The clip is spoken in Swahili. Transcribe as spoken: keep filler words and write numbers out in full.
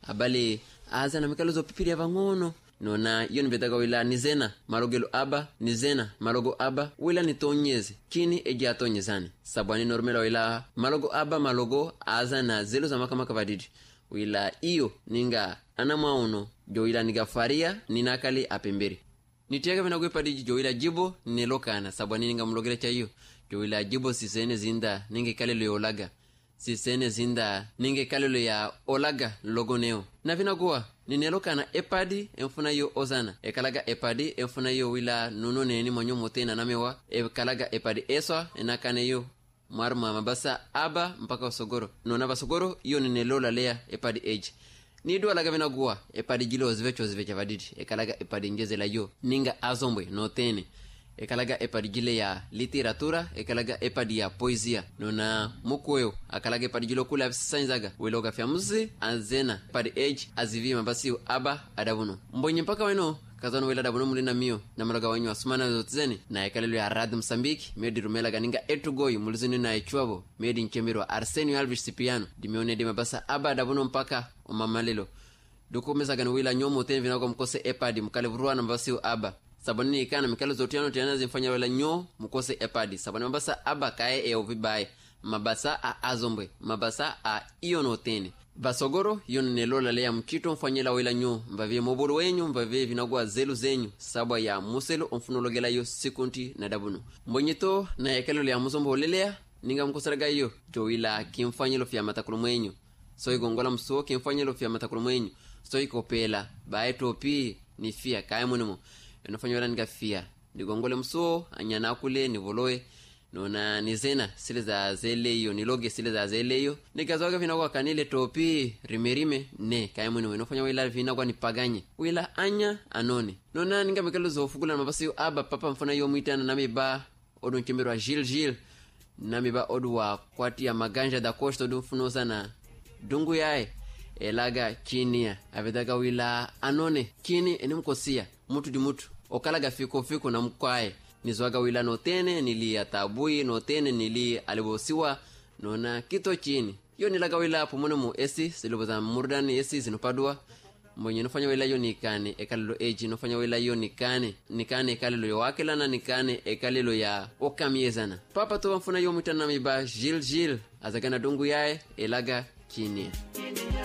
abali aza na mikalo zo pipiria vangono nona iyo nivetaga wila nizena malogelo aba nizena malogo aba wila nitonyeze kini eji atonyezani sabwani normela wila malogo aba malogo aza na zelo za makamaka vadidi wila iyo ninga anamauno jo wila niga faria ninakali apemberi nitiaga vina kwepadiji jo wila jibo nilokana sabwani ninga mlogele cha iyo jo wila jibo sisene zinda ninge kalelo yolaga sisene zinda ninge kalelo ya olaga logoneo na vina kuwa ninelokana epadi enfuna yo ozana ekalaga epadi enfuna yo wila nuno neni monyo motena namewa ekalaga epadi eswa enakane yo marma mabasa aba mpaka osogoro nona basogoro yo ninelola lea epadi age nido alaga vina kuwa epadi jilo ozvecho ozvecha vadidi ekalaga epadi njezela yo ninga azombwe notene ekalaga epadi jile ya literatura ekalaga epadi ya poesia nona mukweo akalaga epadi jilo kula sanzaga weloga fyamuzi anzena epadi age azivima basi aba adabuno mbonye mpaka weno kazano wela adabuno mulina mio na malaga wanyu asumana zotizeni na ekalelo ya Radio Msambiki medi rumela ganinga etugoi mulizini na echuabo medi nchemiro Arsenio Alves Cipriano dimione de mabasa aba adabuno mpaka omamalelo dukumeza gani wila nyomo tenvi na kwa mkose epadi mkale vuruwa na basi aba sabani ikana mikalo zotiano tiana zimfanya wala nyo mukose epadi sabani mabasa aba kae e ovibaye mabasa a azombwe mabasa a ionotene basogoro yon nelola lea mchito mfanyela wala nyo mbavye mobolo wenyu mbavye vinagwa zelu zenyu sabwa ya muselo mfunologela yo sekunti na dabuno mbonyeto na ekelo lea muzombo olelea ninga mkosaraga yo jo wila kimfanyelo fya matakulu mwenyu so igongola msuo kimfanyelo fya matakulu mwenyu so ikopela bae topi ni fia kaya mwenemo enofanya wala niga fia nigongole msuo anyana kule nivoloe nona nizena sile za zeleyo niloge sile za zeleyo nikazoga vina kwa kanile topi rimerime ne kaya mwene enofanya wala vina kwa nipaganye wila anya anone nona ninga mikalo zo fugula mabasi aba papa mfana yo mwitana nami ba odu nchembero wa Gil Gil nami ba odu wa kwati ya maganja da costa odu mfunoza na dungu yae elaga chinia avedaga wila anone kini enimkosia mutu di mutu okalaga fiko fiko na mkwae nizwaga wila notene nili atabui notene nili alibosiwa nona kito chini yo nilaga wila pomone mu esi siliboza murdani esi zinupadua mbonye nofanya wila yo nikane ekalilo eji nofanya wila yo nikane nikane ekalilo yo wakela na nikane ekalilo ya okamiezana papa to mfuna yo mwitana miba Gil Gil azagana dungu yae elaga chini